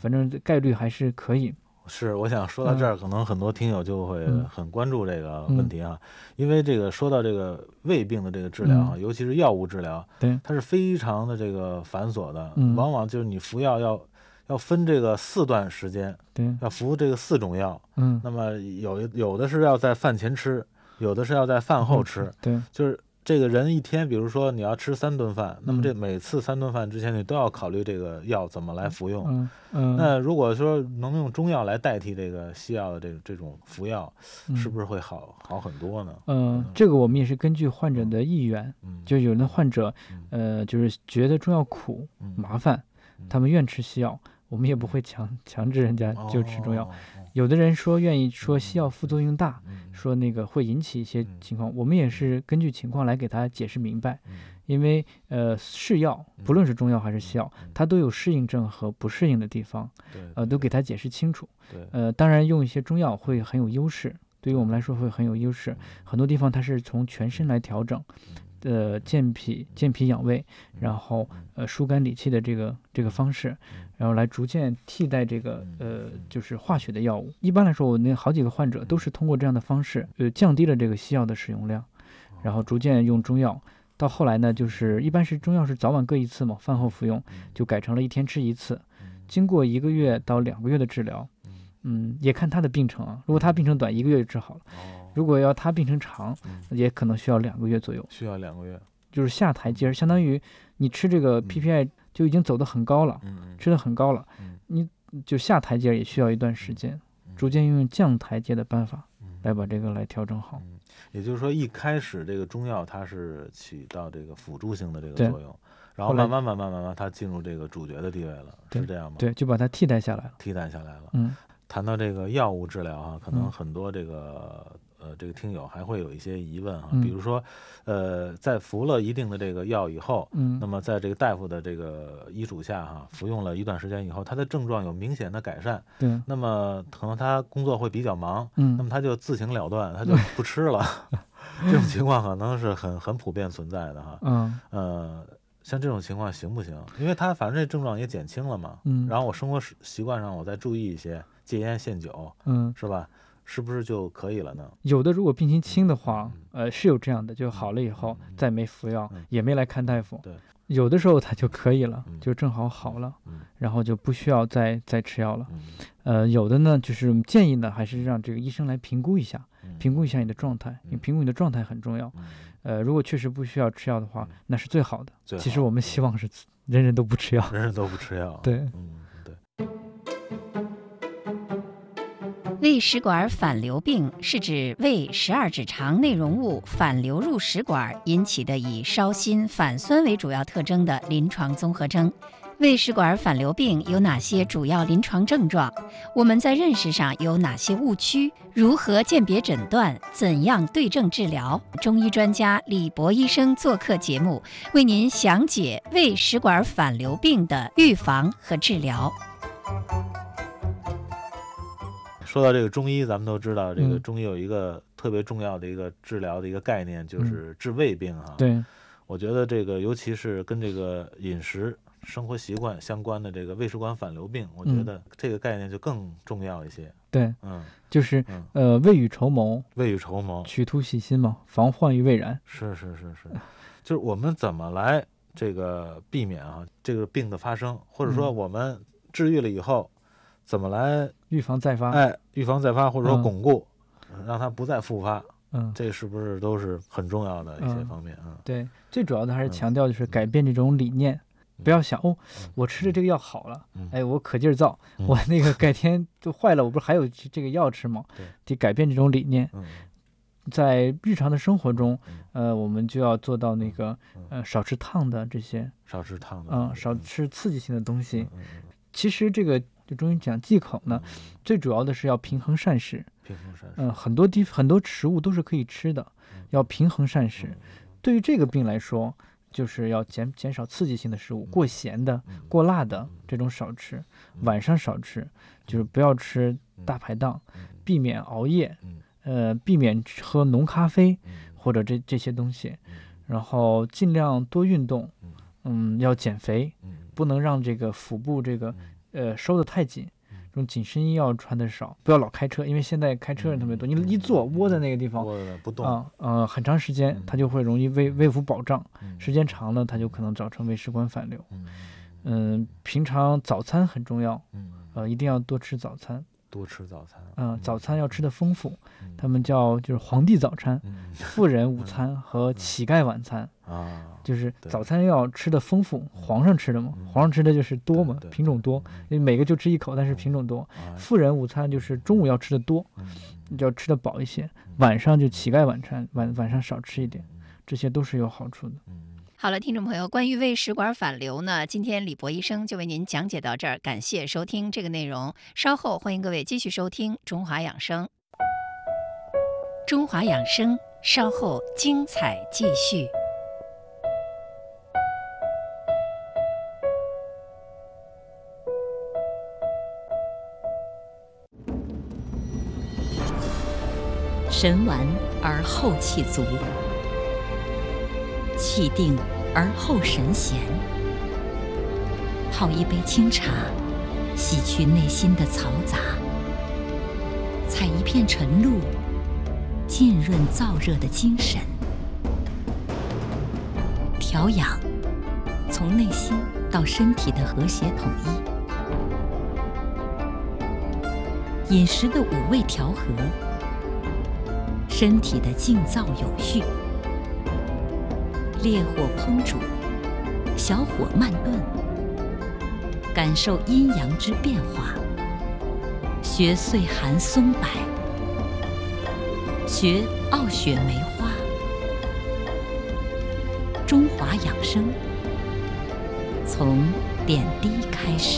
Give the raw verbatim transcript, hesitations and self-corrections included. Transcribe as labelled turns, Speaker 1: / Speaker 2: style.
Speaker 1: 反正概率还是可以。
Speaker 2: 是，我想说到这儿，
Speaker 1: 嗯、
Speaker 2: 可能很多听友就会很关注这个问题啊，
Speaker 1: 嗯、
Speaker 2: 因为这个说到这个胃病的这个治疗啊，
Speaker 1: 嗯、
Speaker 2: 尤其是药物治疗，
Speaker 1: 对，
Speaker 2: 它是非常的这个繁琐的，
Speaker 1: 嗯、
Speaker 2: 往往就是你服药要要分这个四段时间，
Speaker 1: 对，
Speaker 2: 要服这个四种药，
Speaker 1: 嗯，
Speaker 2: 那么有有的是要在饭前吃，有的是要在饭后吃，
Speaker 1: 对，
Speaker 2: 就是这个人一天，比如说你要吃三顿饭，那么这
Speaker 1: 嗯
Speaker 2: 每次三顿饭之前你都要考虑这个药怎么来服用。
Speaker 1: 嗯嗯，
Speaker 2: 那如果说能用中药来代替这个西药的这这种服药，是不是会好好很多呢？
Speaker 1: 嗯、呃，这个我们也是根据患者的意愿，
Speaker 2: 嗯、
Speaker 1: 就有的患者，嗯、呃，就是觉得中药苦、
Speaker 2: 嗯、
Speaker 1: 麻烦，他们愿吃西药，我们也不会强强制人家就吃中药。
Speaker 2: 哦、
Speaker 1: 有的人说愿意说西药副作用大，嗯、说那个会引起一些情况，我们也是根据情况来给他解释明白。因为呃，是药，不论是中药还是西药，它都有适应症和不适应的地方，呃，都给他解释清楚。呃，当然用一些中药会很有优势，对于我们来说会很有优势。很多地方它是从全身来调整，呃，健脾健脾养胃，然后呃疏肝理气的这个这个方式，然后来逐渐替代这个呃就是化学的药物。一般来说，我那好几个患者都是通过这样的方式，呃，降低了这个西药的使用量，然后逐渐用中药。到后来呢，就是一般是中药是早晚各一次嘛，饭后服用，就改成了一天吃一次。经过一个月到两个月的治疗，嗯，也看他的病程啊。如果他病程短，一个月就治好了；如果要他病程长，也可能需要两个月左右。
Speaker 2: 需要两个月，
Speaker 1: 就是下台阶，相当于你吃这个 P P I 就已经走得很高了，吃得很高了，你就下台阶也需要一段时间，逐渐用降台阶的办法来把这个来调整好。
Speaker 2: 也就是说，一开始这个中药它是起到这个辅助性的这个作用，然后慢慢慢慢慢慢它进入这个主角的地位了，是这样吗？
Speaker 1: 对，就把它替代下来了。
Speaker 2: 替代下来了。
Speaker 1: 嗯，
Speaker 2: 谈到这个药物治疗啊，可能很多这个、嗯、呃这个听友还会有一些疑问啊，
Speaker 1: 嗯、
Speaker 2: 比如说呃在服了一定的这个药以后，
Speaker 1: 嗯，
Speaker 2: 那么在这个大夫的这个医嘱下哈、啊，服用了一段时间以后，他的症状有明显的改善，
Speaker 1: 对，
Speaker 2: 那么可能他工作会比较忙，
Speaker 1: 嗯，
Speaker 2: 那么他就自行了断，他就不吃了。这种情况可能是很很普遍存在的哈，
Speaker 1: 嗯，
Speaker 2: 呃，像这种情况行不行？因为他反正这症状也减轻了嘛，
Speaker 1: 嗯，
Speaker 2: 然后我生活习惯上我再注意一些，戒烟限酒，
Speaker 1: 嗯，
Speaker 2: 是吧？是不是就可以了呢？
Speaker 1: 有的如果病情轻的话，呃，是有这样的，就好了以后、嗯、再没服药、嗯，也没来看大夫，
Speaker 2: 对，
Speaker 1: 有的时候他就可以了，嗯、就正好好了、嗯，然后就不需要再再吃药了。
Speaker 2: 嗯、
Speaker 1: 呃，有的呢，就是建议呢，还是让这个医生来评估一下。评估一下你的状态，因为评估你的状态很重要。呃，如果确实不需要吃药的话，那是最好的。
Speaker 2: 最好
Speaker 1: 其实我们希望是人人都不吃药，
Speaker 2: 人人都不吃药。
Speaker 1: 对，
Speaker 2: 嗯，对。
Speaker 3: 胃食管反流病是指胃十二指肠内容物反流入食管引起的以烧心、反酸为主要特征的临床综合征。胃食管反流病有哪些主要临床症状？我们在认识上有哪些误区？如何鉴别诊断？怎样对症治疗？中医专家李博医生做客节目，为您详解胃食管反流病的预防和治疗。
Speaker 2: 说到这个中医，咱们都知道，这个中医有一个特别重要的一个治疗的一个概念，就是治胃病啊。
Speaker 1: 对，
Speaker 2: 我觉得这个尤其是跟这个饮食生活习惯相关的这个胃食管反流病，我觉得这个概念就更重要一些。
Speaker 1: 对，
Speaker 2: 嗯，
Speaker 1: 就是呃，未雨绸缪，
Speaker 2: 未雨绸缪，
Speaker 1: 取图细心嘛，防患于未然。
Speaker 2: 是是是是，就是我们怎么来这个避免啊这个病的发生，或者说我们治愈了以后，怎么来
Speaker 1: 预防再发？
Speaker 2: 哎，预防再发，或者说巩固，嗯、让它不再复发。
Speaker 1: 嗯，
Speaker 2: 这是不是都是很重要的一些方面啊、
Speaker 1: 嗯？对，最主要的还是强调就是改变这种理念。不要想哦，我吃了这个药好了，
Speaker 2: 嗯、
Speaker 1: 哎，我可劲儿造，嗯、我那个改天就坏了，我不是还有这个药吃吗？
Speaker 2: 对，
Speaker 1: 得改变这种理念。
Speaker 2: 嗯、
Speaker 1: 在日常的生活中，呃，我们就要做到那个呃少吃烫的这些，
Speaker 2: 少吃烫的，
Speaker 1: 嗯，少吃刺激性的东西。
Speaker 2: 嗯、
Speaker 1: 其实这个就中医讲忌口呢，嗯、最主要的是要平衡膳食。
Speaker 2: 平衡膳食。
Speaker 1: 嗯、呃，很多地很多食物都是可以吃的，嗯、要平衡膳食。嗯、对于这个病来说，就是要减减少刺激性的食物，过咸的、过辣的这种少吃，晚上少吃，就是不要吃大排档，避免熬夜，呃，避免喝浓咖啡或者这这些东西，然后尽量多运动，嗯，要减肥，不能让这个腹部这个呃收的太紧，这种紧身衣要穿的少，不要老开车，因为现在开车人特别多，你一坐窝在那个地方，
Speaker 2: 窝着不动
Speaker 1: 啊呃很长时间，它就会容易胃胃腹饱胀，时间长了它就可能造成胃食管反流。嗯，平常早餐很重要，呃一定要多吃早餐。
Speaker 2: 多吃早餐，
Speaker 1: 嗯，早餐要吃的丰富，他们叫就是皇帝早餐、富人午餐和乞丐晚餐
Speaker 2: 啊，
Speaker 1: 就是早餐要吃的丰富，皇上吃的嘛，皇上吃的就是多嘛，品种多，因为每个就吃一口，但是品种多。富人午餐就是中午要吃的多，就要吃的饱一些，晚上就乞丐晚餐，晚晚上少吃一点，这些都是有好处的。
Speaker 3: 好了，听众朋友，关于胃食管反流呢，今天李博医生就为您讲解到这儿，感谢收听这个内容。稍后欢迎各位继续收听中华养生。中华养生稍后精彩继续。
Speaker 4: 神完而后气足，气定而后神闲。泡一杯清茶，洗去内心的嘈杂；采一片晨露，浸润燥热的精神。调养，从内心到身体的和谐统一。饮食的五味调和，身体的静躁有序。烈火烹煮，小火慢炖，感受阴阳之变化。学岁寒松柏，学傲雪梅花。中华养生，从点滴开始。